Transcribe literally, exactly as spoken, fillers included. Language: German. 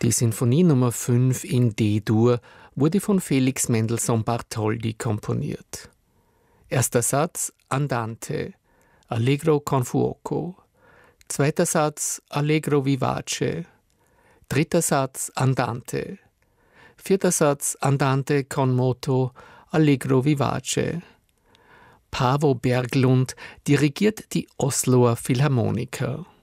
Die Sinfonie Nummer fünf in D-Dur wurde von Felix Mendelssohn Bartholdy komponiert. Erster Satz Andante, Allegro con fuoco. Zweiter Satz Allegro vivace. Dritter Satz Andante. Vierter Satz Andante con moto, Allegro vivace. Paavo Berglund dirigiert die Osloer Philharmoniker.